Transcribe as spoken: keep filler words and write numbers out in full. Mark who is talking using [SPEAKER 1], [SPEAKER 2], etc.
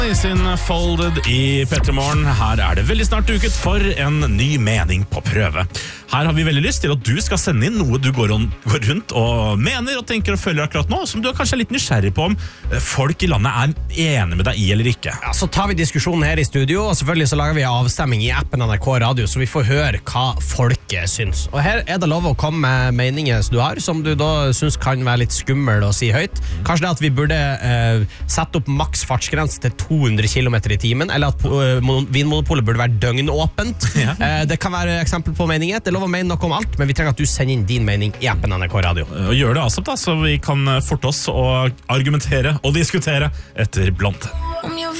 [SPEAKER 1] I sin Folded i Petremorgen. Her er det veldig snart duket for en ny mening på prøve. Her har vi veldig lyst til at du skal sende inn noe du går, on, går rundt og mener og tenker og føler akkurat nå, som du er kanskje litt nysgjerrig på om folk i landet er enige med deg i eller ikke.
[SPEAKER 2] Ja, så tar vi diskusjonen her i studio, og selvfølgelig så lager vi avstemming i appen N R K Radio, så vi får høre hva folket syns. Og her er det lov å komme med meninger som du har, som du da syns kan være litt skummel å si høyt. Kanskje det at vi burde eh, sette opp maks fartsgrense til to hundre kilometer i timen, eller at uh, Vinmonopolet burde være døgnåpent. Ja. Uh, det kan være eksempel på meninger. Det er lov å mene noe om alt, men vi trenger at du sender inn din mening i appen N R K Radio.
[SPEAKER 1] Og gjør det altså da, så vi kan forte oss og argumentere og diskutere etter Blonde.